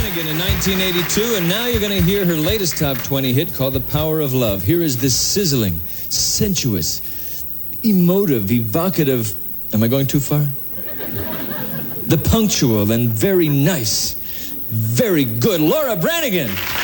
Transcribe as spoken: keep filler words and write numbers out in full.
Branigan in nineteen eighty-two, and now you're going to hear her latest top twenty hit called The Power of Love. Here is this sizzling, sensuous, emotive, evocative, am I going too far? The punctual and very nice, very good Laura Branigan.